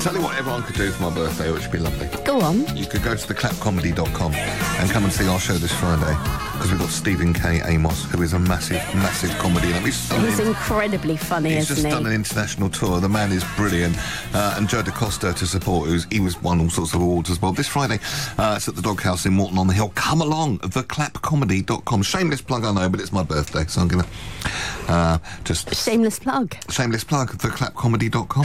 Tell you what everyone could do for my birthday, which would be lovely. Go on. You could go to theclapcomedy.com and come and see our show this Friday, because we've got Stephen K. Amos, who is a massive, massive comedy. He's incredibly funny, isn't he? He's just done an international tour. The man is brilliant. And Joe DaCosta to support, he was won all sorts of awards as well. This Friday, it's at the Doghouse in Morton on the Hill. Come along, theclapcomedy.com. Shameless plug, I know, but it's my birthday, so I'm going to just... Shameless plug. Shameless plug, theclapcomedy.com.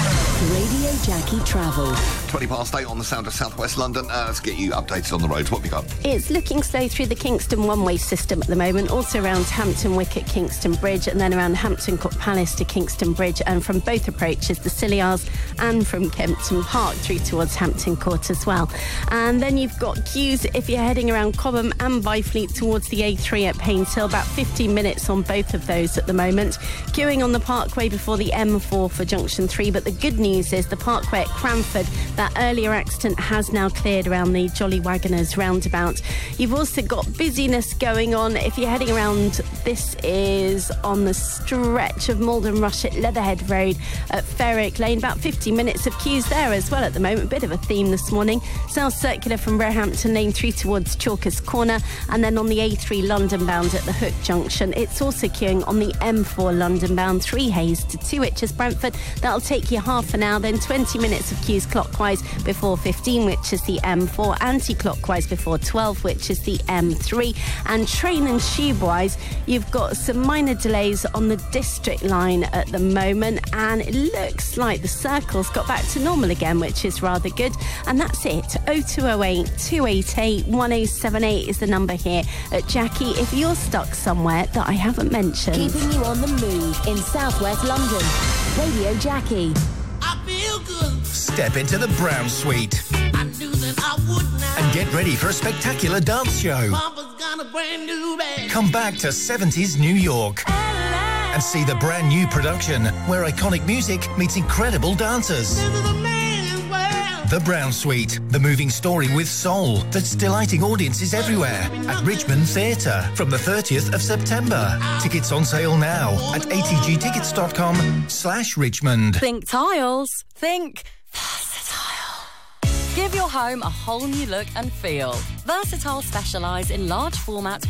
Radio Jackie Travel. 8:20 on the Sound of South West London. Let's get you updated on the roads. What have you got? It's looking slow through the Kingston one-way system at the moment, also around Hampton Wick at Kingston Bridge, and then around Hampton Court Palace to Kingston Bridge, and from both approaches, the Scilliars, and from Kempton Park through towards Hampton Court as well. And then you've got queues if you're heading around Cobham and Byfleet towards the A3 at Paynes Hill, about 15 minutes on both of those at the moment. Queuing on the Parkway before the M4 for Junction 3, but the good news is the Parkway at Cranford, that earlier accident has now cleared around the Jolly Wagoners roundabout. You've also got busyness going on if you're heading around. This is on the stretch of Malden Rush at Leatherhead Road at Ferrick Lane, about 50 minutes of queues there as well at the moment. Bit of a theme this morning. South Circular from Roehampton Lane through towards Chalkers Corner, and then on the A3 London bound at the Hook Junction. It's also queuing on the M4 London bound 3 Hayes to 2 Hitches Brentford. That'll take you half an hour, then 20 minutes of queues clockwise before 15, which is the M4, anti-clockwise before 12, which is the M3. And train and tube wise, you've got some minor delays on the District line at the moment, and it looks like the Circle's got back to normal again, which is rather good. And that's it. 0208 288 1078 is the number here at Jackie if you're stuck somewhere that I haven't mentioned. Keeping you on the move in southwest London. Radio Jackie. I feel good. Step into the Brown Suite I knew that I would now. and get ready for a spectacular dance show. Papa's got a brand new bag. Come back to 70s New York and see the brand new production where iconic music meets incredible dancers. This is a man's world. The Brown Suite, the moving story with soul that's delighting audiences everywhere at Richmond Theatre from the 30th of September. Tickets on sale now at atgtickets.com/Richmond. Think tiles. Think Versatile. Give your home a whole new look and feel. Versatile specialise in large format